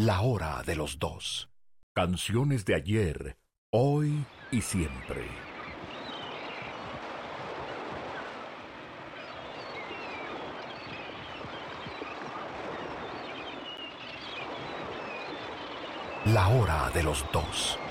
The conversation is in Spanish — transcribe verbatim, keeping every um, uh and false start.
La hora de los dos. Canciones de ayer, hoy y siempre. La hora de los dos.